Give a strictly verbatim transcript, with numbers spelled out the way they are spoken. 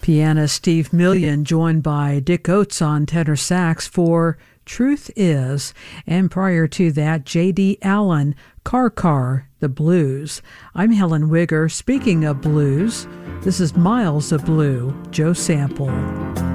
Pianist Steve Million joined by Dick Oates on tenor sax for Truth Is, and prior to that, J D. Allen, Car Car, The Blues. I'm Helen Wigger. Speaking of blues, this is Miles of Blue, Joe Sample.